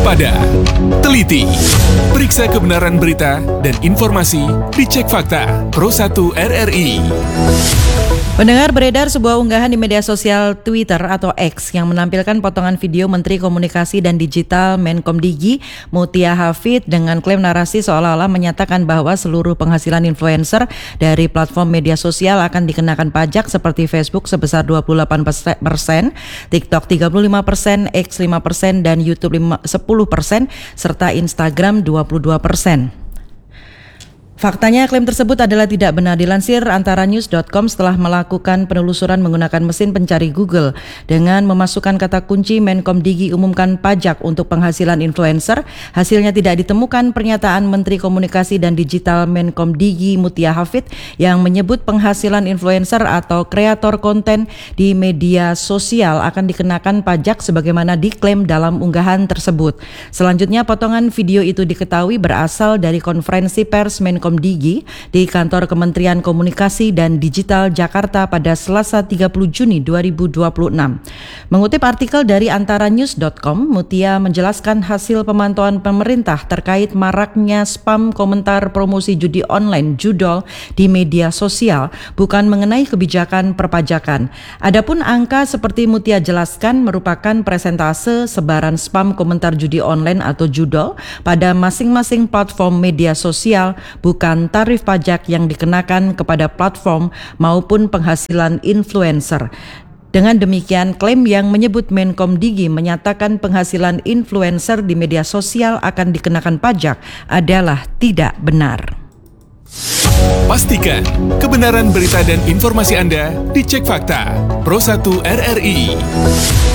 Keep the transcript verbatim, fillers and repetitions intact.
Waspada, teliti, periksa kebenaran berita dan informasi, dicek fakta. Pro satu R R I. Pendengar, beredar sebuah unggahan di media sosial Twitter atau X yang menampilkan potongan video Menteri Komunikasi dan Digital Menkomdigi Mutia Hafid dengan klaim narasi seolah-olah menyatakan bahwa seluruh penghasilan influencer dari platform media sosial akan dikenakan pajak seperti Facebook sebesar dua puluh delapan persen, TikTok tiga puluh lima persen, X lima persen, dan YouTube sepuluh persen, serta Instagram dua puluh dua persen. Faktanya, klaim tersebut adalah tidak benar. Dilansir antara news dot com setelah melakukan penelusuran menggunakan mesin pencari Google dengan memasukkan kata kunci Menkomdigi umumkan pajak untuk penghasilan influencer, hasilnya tidak ditemukan pernyataan Menteri Komunikasi dan Digital Menkomdigi Mutia Hafid yang menyebut penghasilan influencer atau kreator konten di media sosial akan dikenakan pajak sebagaimana diklaim dalam unggahan tersebut. Selanjutnya, potongan video itu diketahui berasal dari konferensi pers Menkomdigi Komdigi di kantor Kementerian Komunikasi dan Digital Jakarta pada Selasa tiga puluh Juni dua ribu dua puluh enam. Mengutip artikel dari antara news dot com, Mutia menjelaskan hasil pemantauan pemerintah terkait maraknya spam komentar promosi judi online judol di media sosial bukan mengenai kebijakan perpajakan. Adapun angka seperti Mutia jelaskan merupakan persentase sebaran spam komentar judi online atau judol pada masing-masing platform media sosial, bukan tarif pajak yang dikenakan kepada platform maupun penghasilan influencer. Dengan demikian, klaim yang menyebut Menkomdigi menyatakan penghasilan influencer di media sosial akan dikenakan pajak adalah tidak benar. Pastikan kebenaran berita dan informasi Anda dicek fakta. Pro satu R R I.